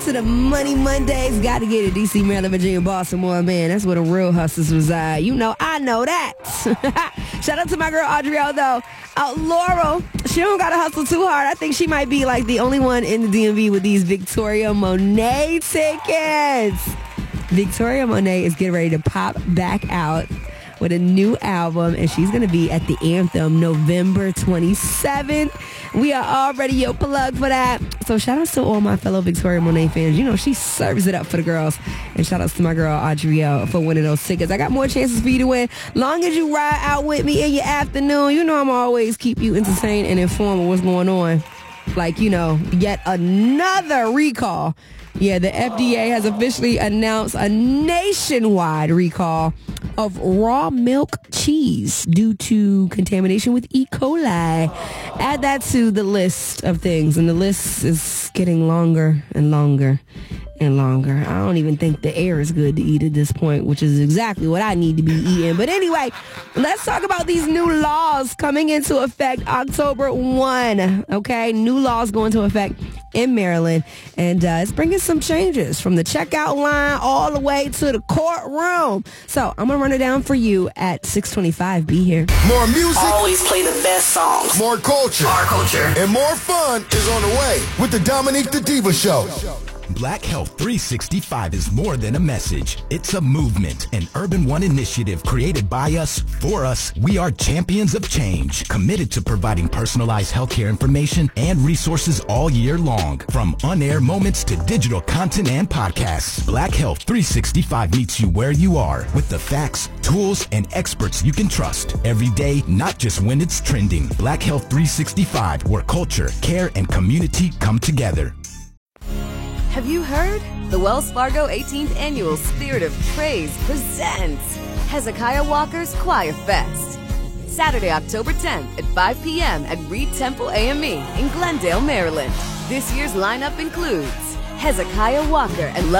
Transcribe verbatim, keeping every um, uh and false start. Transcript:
To the Money Mondays, got to get it. D C, Maryland, Virginia, Baltimore, man. That's where the real hustlers reside. You know, I know that. Shout out to my girl Audrielle, though. Uh, Laurel, she don't got to hustle too hard. I think she might be like the only one in the D M V with these Victoria Monet tickets. Victoria Monet is getting ready to pop back out with a new album, and she's going to be at the Anthem November twenty-seventh. We are already your plug for that. So shout outs to all my fellow Victoria Monet fans. You know, she serves it up for the girls. And shout outs to my girl Audrielle for winning those tickets. I got more chances for you to win. Long as you ride out with me in your afternoon, you know I'm always keep you entertained and informed of what's going on. Like, you know, yet another recall. Yeah, the F D A has officially announced a nationwide recall of raw milk cheese due to contamination with E. coli. Add that to the list of things, and the list is getting longer and longer and longer. I don't even think the air is good to eat at this point, which is exactly what I need to be eating. But anyway, let's talk about these new laws coming into effect October first. Okay, new laws go into effect in Maryland, and uh, it's bringing some changes from the checkout line all the way to the courtroom. So I'm gonna run it down for you at six twenty-five. Be here. More music, always play the best songs. More culture, our culture, and more fun is on the way with the Dominique the Diva Show. Black Health three sixty-five is more than a message. It's a movement, an Urban One initiative created by us, for us. We are champions of change, committed to providing personalized healthcare information and resources all year long. From on-air moments to digital content and podcasts, Black Health three sixty-five meets you where you are with the facts, tools, and experts you can trust. Every day, not just when it's trending. Black Health three sixty-five, where culture, care, and community come together. Have you heard? The Wells Fargo eighteenth Annual Spirit of Praise presents Hezekiah Walker's Choir Fest. Saturday, October tenth at five p.m. at Reed Temple A M E in Glendale, Maryland. This year's lineup includes Hezekiah Walker and